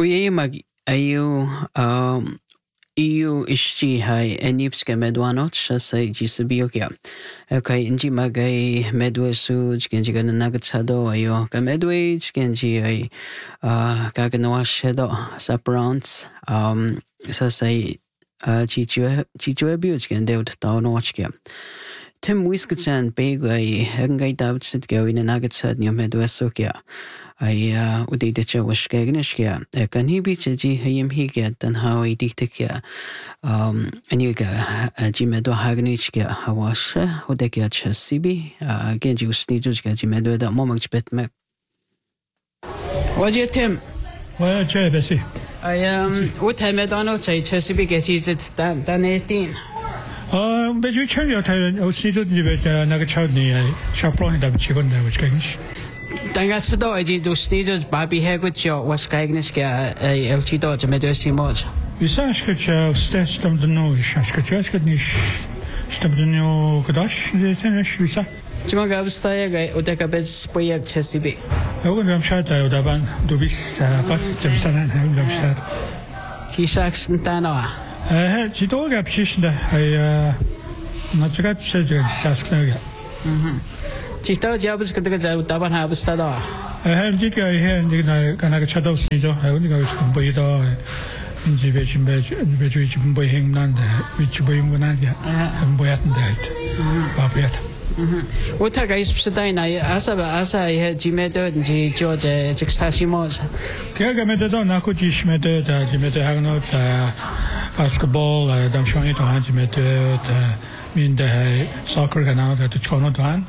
ويا mag ayu EU ishti hai enipska medwanot shasai jisabiokia. Okay, inji magay medwesu genji gana nagatsado ayo ka medwe genji ay kaganawashedo sa bronze sasai chichwe gen deut tawnawachkia. Tim Wiskachan Begay Hengay Davidsid go in a nagatsad new medwesukia. I udiditcha was skagnishkia. Can he be Ji him he get than how I dictakia and you ga Jimedo Hagnichkia Hawasha, Udekia Chasibi, again you sneakers get Jimedo that moment bet me. What's your Tim? Well, Bessie. What time I don't know, say Chasibi gets it than 18. But you change your time, I was needed to be Nagachadni, Chaplon, that chicken that was Gagish. Tangatsado, I did do stages, Bobby Hagucho was Gagniska, El Chito, to Medosi Moch. You saw Sketch, them the nose, Sketch, Stab the new Kadash, the tennis, you saw. Chimagabstaya, Udekabets, Poyak Chesibi. I wouldn't have shot out of one to be past Jimson and having them shot. T-Shacks and Tanoa. I had she told a position I not got surgery, Sasknaga. Chito Jabs could get out of Habstada. I had did go here and Ganaga Shadows, I only go to Boydo in the Virgin Bedridge by him, which by Munadia and Boyat died. Babiat. What a guy's Sadina, as I had Jimedo and George Jextashimos. Kergamedo, Nakujish Medo, Jimedo Hagnot, basketball, I'm showing it on Jimedo, mean the soccer canal at the Chonotan.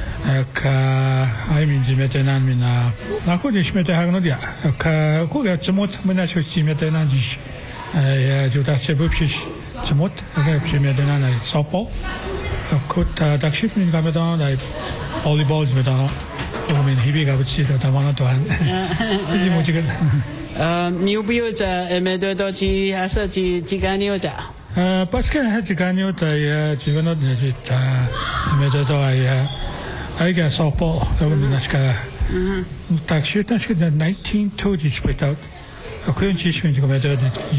I mean, Jimedo and Mina, Nakujish Medo Hagnodia, who got Jamot, Minacho Jimedo and Judachebush, Jamot, Jimedo and softball. Could that ship in Gamadon, like volleyball, I mean, he got to that I wanted to hand. New builds a Medoji Asaji Giganioda. Pascal had Giganiota, Giganot, Medodo, I guess softball, I would be Tax shit, I should have 19 toadies without a couldn't teach me to come at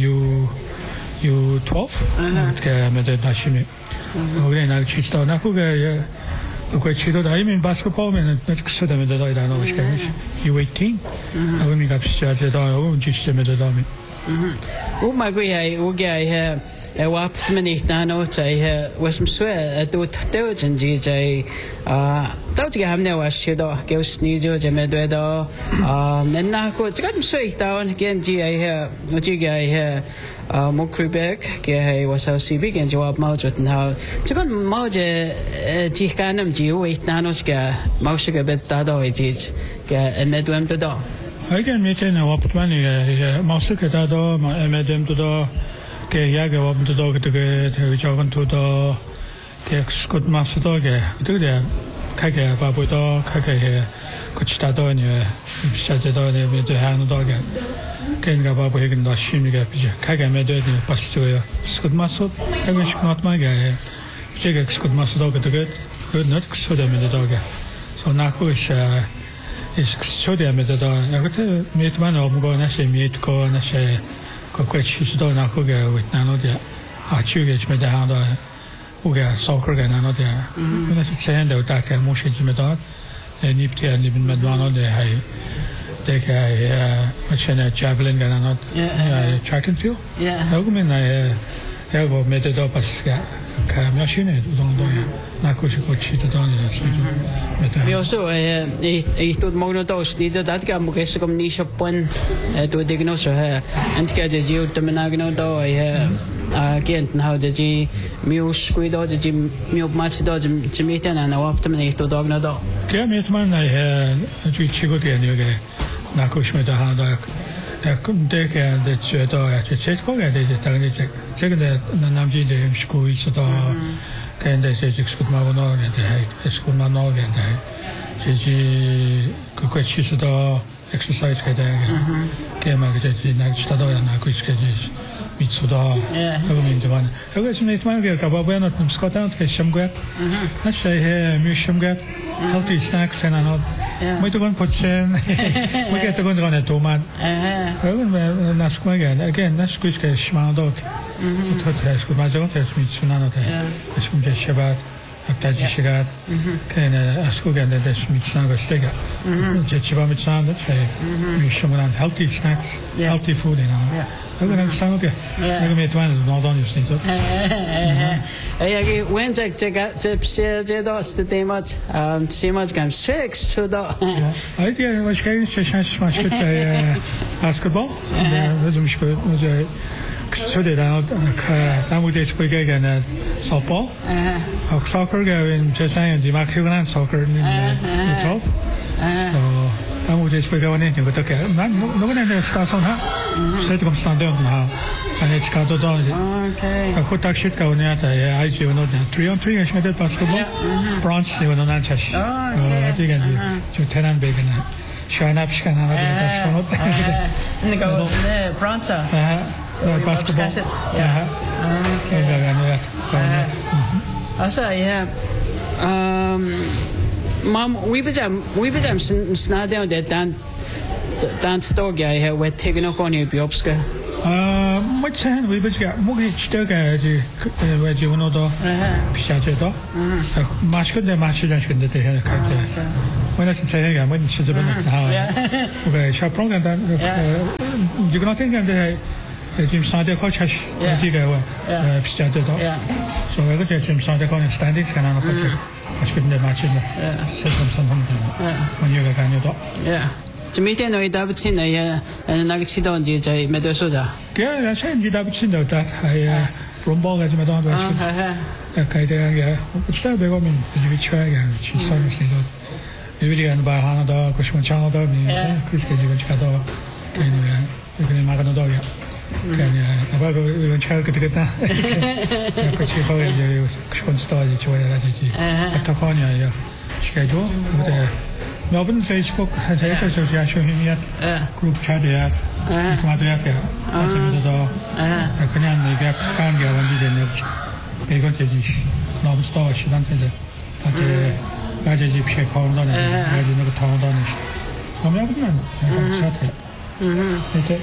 you 12, Medod Nashimi. Again, I'll teach down Nakuga. I mean, basketball, and that's so damn the I don't know. You 18? I will make up started. I won't teach them at the dummy. Oh, my way, I will get here. A wap many nanos. I was some swear at the diligent GJ. Don't you have no ashido, Ghost Nijo, Jamedo, and Nako, got him straight down again. G. I hear, what you get here. Mokribek, Gay was how see big and Joab Maujut and how to go Mauja Chikanum G. Wait Nanoska, Mausiga Bet Dado, it is, and Medwem to do. I can meet in a wap money, Mausika Dado, Medem to do, Gay Yaga open to dog to get, Jogan to do, Gex good master dog, do there, Kaka, Babu dog, Kaka here, Kuchtado, and you shut it on with the hand dog. Kenga Babu Hagen Shimiga, Kaga Medo, Pastoya, Scud Muscle, I wish not my guy. Jigax could muscle dog at the good not so them in the dog. So Nakush is so them at the dog. I got to meet one of go and I say meet go and I say, Coquetch do Nakuga with Nanodia. Archugage made the hand Uga, soccer and Anodia. When I say that I motion to me dog, and Niptia and even Medwano, they take a javelin gun and not track and field. Yeah. I mean, I have made it up as a machine. Nakushiko cheated on it. We also a told Monodos needed that Gamugasum niche point to diagnose her and get a Jew to Menagno do. I again how the G Muse Squido, the Jim Mule Machido, Jimitan, and I optimate to Dogno do. Gamitman, I had a Chigotian yoga. Nakush made a hand. I couldn't take the Cheto at the Chetco, I did it. Check the Namji, the school is at all. Can they say it's good Mavano and the school Mano and the Gigi Kukwachis exercise. Came out the next Stado and Nakush Mitsuda. I mean, the one. I was made my girl, Kababano from Scotland, Shamgat. Let's say here, Mushamgat, healthy snacks and another. Moet gewoon potsen. Moet je gewoon gewoon tomaat. Gewoon nas gewoon again nas kuis ke schmaandot. Het is goed maar zo het is niet zo na dat. Dus moet je shabat. After shirat. Ken askugan dat is niet zo gaan steken. Je shabat met sand dat je shoman healthy snacks, healthy food in. Ook dan staan ook. Ik met wijn is nog dan is niet zo. Ja, Wednesday je dat de thema thema kan seks zo dat. Ja, ik waarschijnlijk chance maar goed basketball. Dat is goed. Studied out. Dan moet je spelen softball. Ook soccer gaan just saying die maak je aan soccer in top. So dan moet je spelen in het ook. Maar nog een station ha. Zet ik op stand doen maar. En het gaat tot dan. Oké. Goed dat shit gaan net. Ja, hij je nog 3-on-3 als je dat basketball. Bronze die we nog aan chess. Oh, die gaan je tenan begen. Shine up scan aan dat gewoon. En dan bronze. Basketball. Ja. Asa ja. Mom, we became snadel dat dan stok jij het tegen nog gewoon op opske. Moet zijn we became moet je stukken wat je wil doen. Pistache toch? Maar schud de match dan schud de tegen kijken. Maar dat is zeggen ja, moet je ze bijna halen. Oké, chaperon dan je kan denken dat 지금 상대 코치하시 어디가 와 비슷하대도 so 이거 지금 상대 코치 스탠딩스 가는 거 같이 아쉽게 맞추는 세점 선언도 원유가 가능도 지금 이때는 이다 붙이는 야 나기 치던지 저희 매도소자 그냥 샤인지 다 붙이는 다 아예 롬보가 좀 해도 아쉽게 가이드가 붙다 배우면 이제 쳐야 치선을 해도 이비리가 바 하나 더 고시면 장어도 미세 그렇게 지금 가도 그냥 막아도 돼요 그냥 아빠 이건 잘 그때겠다. 같이 거기 이제 콘스터지 좋아해야지. 어떡하냐 야. 시켜줘. 근데 너분 페이스북 제가 소셜 쇼미디어 그룹 차트야. 이마도야. 아침에도 그냥 내가 간 게 원지 되는 이거 되지. 너분 스토어 시간 되지. 근데 가지 집에 가운데는 가지 내가 타운다는. 그러면 그냥 차트. 이제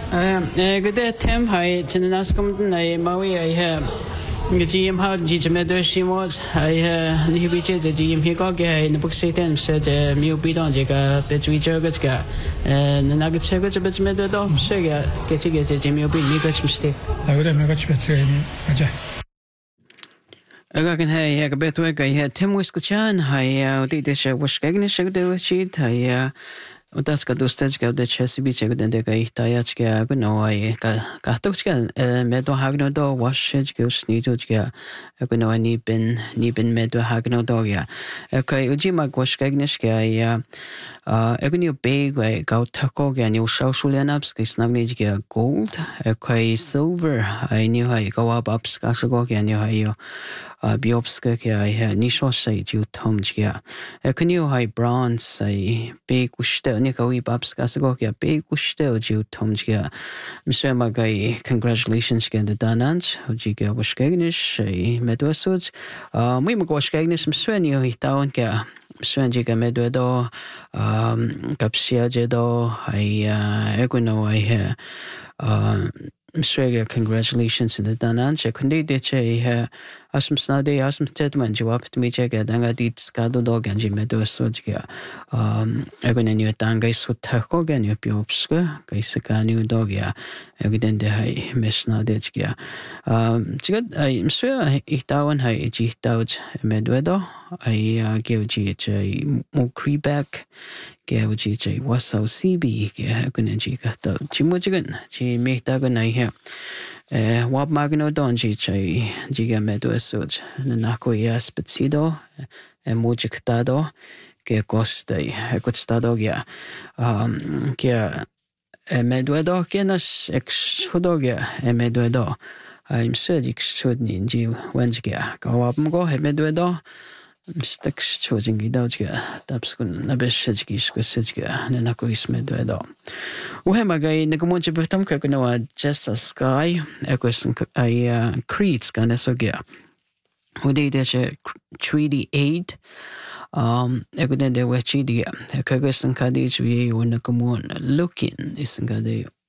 그때 템 하이 지나서 나의 마위 아이해 지금 하 지점에도 심어서 아이해 니비제 지금 해가게 나북세된 세제 미우비던 제가 배주의저가 나가 최고 접점에도 세게 개치게 지금 미우비 미가 심스테 그래 내가 집에 가자 Again, hey, I bet we got Tim Wiskachan. Hi, did the show was getting a show to cheat. Hi, that's got those stage got the chessy beach. I got the guy, Tayachka, no, I got those meadow hagno dog, wash it, goes need to get. I know I need been meadow hagno dog. Yeah, okay, Ujima was getting a sky. Even your big way, go taco, and you shall ups, snug need to get gold, okay, silver. I knew how you go up, scashago, and you how you. Biopska kaya nisho say ju tomjia. Kanyu hai bronze say big ushte nikawi babska sago kaya big ushte ju tomjia. Mr. Magai, congratulations again to Dananj, Ujiga Washkagnish, Medwesud. We Magwashkagnish, Mr. Hitawan kaya. Swanjiga Medwedo, Kapsia Jedo, I Eguino, I hear. Mr. Congratulations to the Dananj. Kundi Diche, Asm Snadi, Asm Tedman, Jawap to me check at Danga did Scado Dog and Jimedo Sojia. Egan new Dangais with Taco and your Biopska, Gaisaka new dogia, Egan de Hai, Miss Nadijia. I'm sure Itawan Hai Jitouch Medwedo. I give GH more creeback. Give GH was so CB, Gakunaji got the Chimujigan, G make Dagan I hear. What Magno Don GH, Giga Medwesud, Nako Yas Petsido, and Mujictado, Ge Goste, Ekutstadogia, Gia Medwedo, Genas ex Hudogia, Medwedo. I'm surgic should need you when you go up and go, Medwedo. Sticks choosing it out here. That's good. Nabeshki Squisika, Nanako is Medwedo. Uhemagai, Nagamonja Betamka, just a sky, a question I creeds Ganesogia. Who did a treaty aid? Ego de wechi dia. Kaga sankade ju ye wana kamuan looking is sankade.